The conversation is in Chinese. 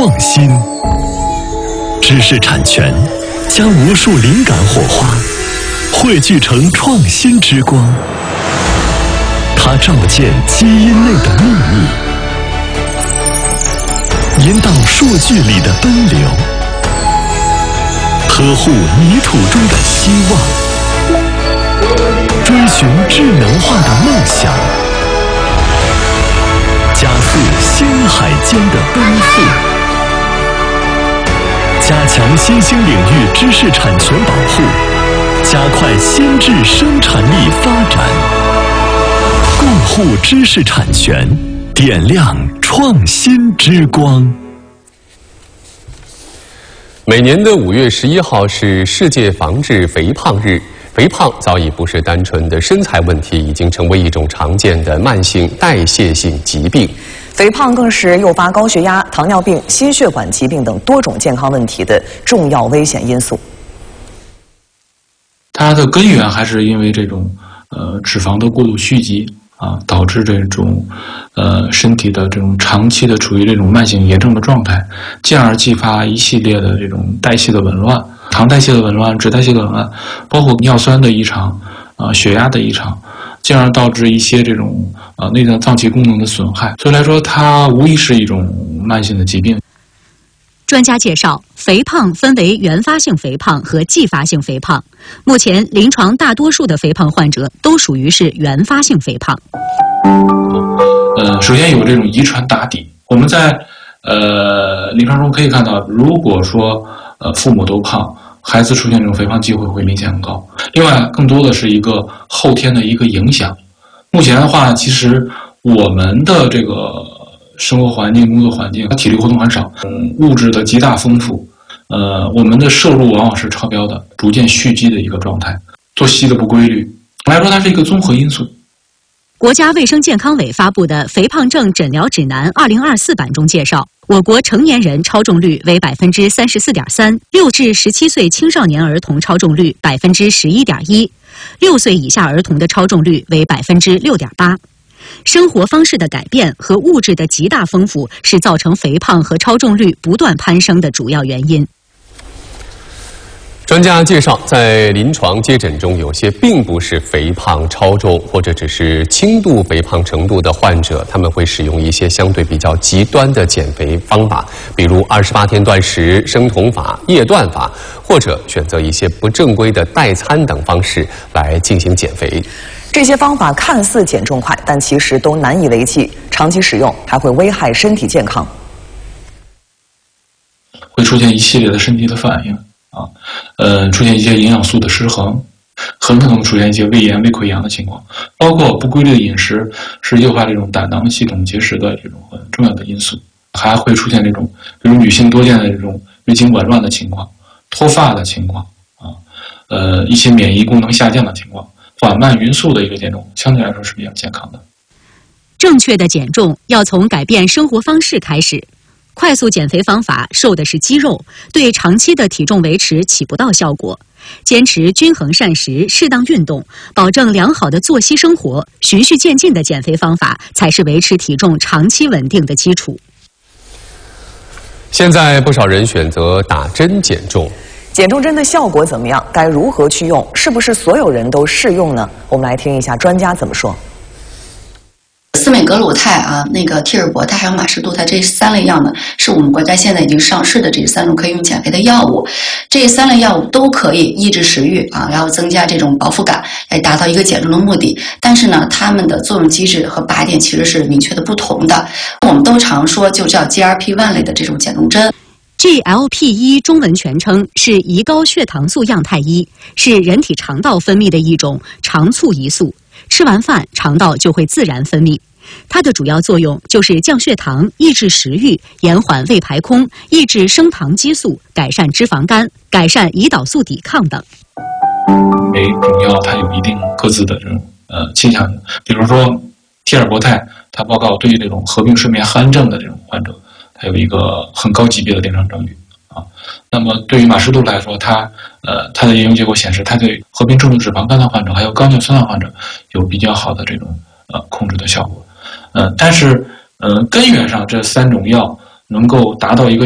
创新。知识产权将无数灵感火花汇聚成创新之光，它照见基因内的秘密，引导数据里的奔流，呵护泥土中的希望，追寻智能化的梦想，加速星海间的奔赴，加强新兴领域知识产权保护，加快新智生产力发展，共护知识产权，点亮创新之光。 每年的5月11号是世界防治肥胖日。肥胖早已不是单纯的身材问题，已经成为一种常见的慢性代谢性疾病。 肥胖更是诱发高血压、糖尿病、心血管疾病等多种健康问题的重要危险因素。 它的根源还是因为这种脂肪的过度蓄积啊，导致这种身体的这种长期的处于这种慢性炎症的状态，进而激发一系列的这种代谢的紊乱。糖代谢的紊乱、脂代谢的紊乱，包括尿酸的异常、血压的异常，进而导致一些这种内脏脏器功能的损害。所以来说，它无疑是一种慢性的疾病。 专家介绍，肥胖分为原发性肥胖和继发性肥胖。目前临床大多数的肥胖患者都属于是原发性肥胖。 首先有这种遗传打底，我们在临床中可以看到，如果说父母都胖，孩子出现这种肥胖机会会明显很高。另外，更多的是一个后天的一个影响。目前的话，其实我们的这个生活环境、工作环境，体力活动很少，物质的极大丰富，我们的摄入往往是超标的，逐渐蓄积的一个状态，作息的不规律，来说它是一个综合因素。 国家卫生健康委发布的《肥胖症诊疗指南2024版》中介绍，我国成年人超重率为34.3%，6至17岁青少年儿童超重率11.1%，6岁以下儿童的超重率为6.8%。生活方式的改变和物质的极大丰富是造成肥胖和超重率不断攀升的主要原因。 专家介绍，在临床接诊中，有些并不是肥胖、超重或者只是轻度肥胖程度的患者，他们会使用一些相对比较极端的减肥方法，比如28天断食、生酮法、夜断法，或者选择一些不正规的代餐等方式来进行减肥。 这些方法看似减重快，但其实都难以为继，长期使用还会危害身体健康， 会出现一系列的身体的反应。出现一些营养素的失衡，很可能出现一些胃炎、胃溃疡的情况，包括不规律的饮食是诱发这种胆囊系统结石的这种很重要的因素，还会出现这种比如女性多见的这种月经紊乱的情况、脱发的情况一些免疫功能下降的情况，缓慢匀速的一个减重，相对来说是比较健康的。 正确的减重要从改变生活方式开始。快速减肥方法瘦的是肌肉，对长期的体重维持起不到效果。坚持均衡膳食、适当运动，保证良好的作息生活，循序渐进的减肥方法才是维持体重长期稳定的基础。 现在不少人选择打针减重， 减重针的效果怎么样？该如何去用？是不是所有人都适用呢？我们来听一下专家怎么说。 司美格鲁肽那个替尔博肽还有马士度肽这3类药呢，是我们国家现在已经上市的这3种可以用减肥的药物。这3类药物都可以抑制食欲然后增加这种饱腹感，来达到一个减重的目的。但是呢，它们的作用机制和靶点其实是明确的不同的。我们都常说就叫 GLP-1 类的这种减重针。 GLP-1 中文全称是胰高血糖素样态1，是人体肠道分泌的一种肠促胰素。吃完饭，肠道就会自然分泌。它的主要作用就是降血糖、抑制食欲、延缓胃排空、抑制升糖激素、改善脂肪肝、改善胰岛素抵抗等。 每种药它有一定各自的这种倾向性，比如说替尔博肽，它报告对于这种合并睡眠酣症的这种患者，它有一个很高级别的临床证据那么对于马士度来说，它的研究结果显示，它对合并重度脂肪肝的患者还有高尿酸的患者有比较好的这种控制的效果。但是根源上这3种药能够达到一个